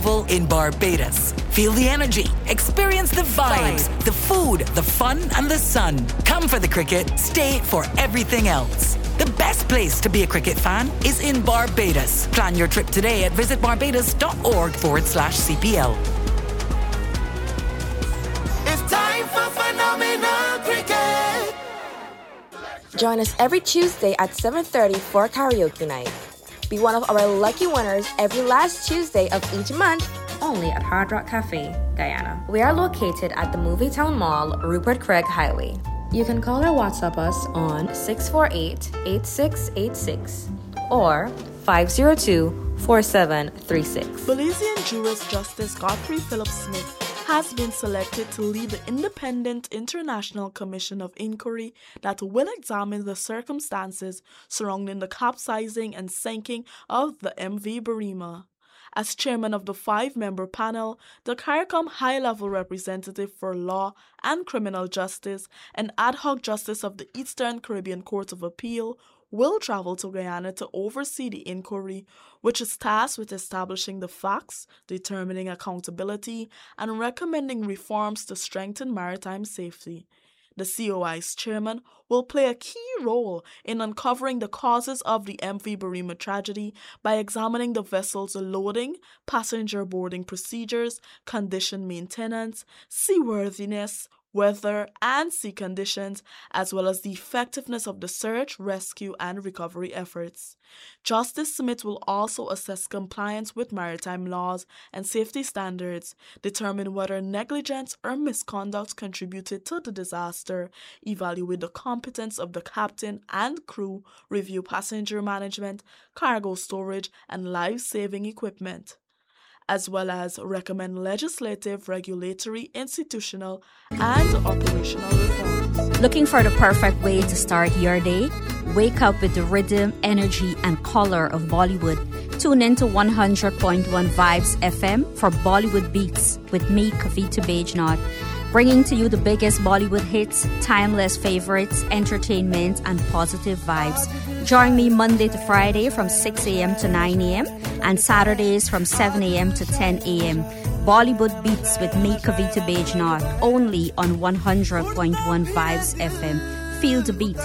Oval in Barbados. Feel the energy, experience the vibes, the food, the fun, and the sun. Come for the cricket, stay for everything else. The best place to be a cricket fan is in Barbados. Plan your trip today at visitbarbados.org/CPL. It's time for Phenomenal Cricket. Join us every Tuesday at 7:30 for karaoke night. Be one of our lucky winners every last Tuesday of each month, only at Hard Rock Cafe, Guyana. We are located at the Movie Town Mall, Rupert Craig Highway. You can call or WhatsApp us on 648-8686 or 502-4736. Belizean jurist Justice Godfrey Philip Smith has been selected to lead the Independent International Commission of Inquiry that will examine the circumstances surrounding the capsizing and sinking of the MV Barima. As chairman of the 5-member panel, the CARICOM high-level representative for law and criminal justice and ad hoc justice of the Eastern Caribbean Court of Appeal will travel to Guyana to oversee the inquiry, which is tasked with establishing the facts, determining accountability, and recommending reforms to strengthen maritime safety. The COI's chairman will play a key role in uncovering the causes of the MV Barima tragedy by examining the vessel's loading, passenger boarding procedures, condition maintenance, seaworthiness, weather, and sea conditions, as well as the effectiveness of the search, rescue, and recovery efforts. Justice Smith will also assess compliance with maritime laws and safety standards, determine whether negligence or misconduct contributed to the disaster, evaluate the competence of the captain and crew, review passenger management, cargo storage, and life-saving equipment, as well as recommend legislative, regulatory, institutional, and operational reforms. Looking for the perfect way to start your day? Wake up with the rhythm, energy, and color of Bollywood. Tune in to 100.1 Vibes FM for Bollywood Beats with me, Kavita Bajnath, bringing to you the biggest Bollywood hits, timeless favorites, entertainment, and positive vibes. Join me Monday to Friday from 6 a.m. to 9 a.m. and Saturdays from 7 a.m. to 10 a.m. Bollywood Beats with me, Kavita Bajnath, only on 100.1 Vibes FM. Feel the beat.